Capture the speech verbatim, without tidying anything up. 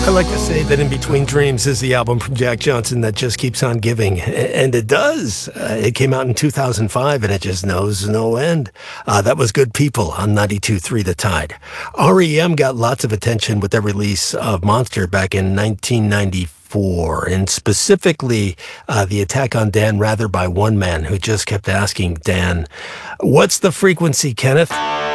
I like to say that In Between Dreams is the album from Jack Johnson that just keeps on giving, and it does. Uh, it came out in two thousand five, and it just knows no end. Uh, that was Good People on ninety-two point three The Tide. R E M got lots of attention with their release of Monster back in nineteen ninety-four, and specifically uh, the attack on Dan Rather by one man who just kept asking Dan, "What's the frequency, Kenneth?"